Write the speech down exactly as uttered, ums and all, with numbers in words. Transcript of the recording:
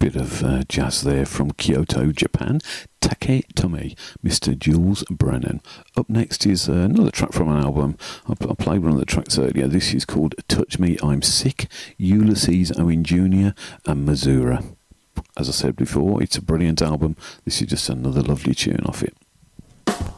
bit of uh, jazz there from Kyoto, Japan. Taketomi, Mister Jules Brennan. Up next is uh, another track from an album. I, I played one of the tracks earlier. This is called Touch Me, I'm Sick, Ulysses Owen Junior and Mazura. As I said before, it's a brilliant album. This is just another lovely tune off it.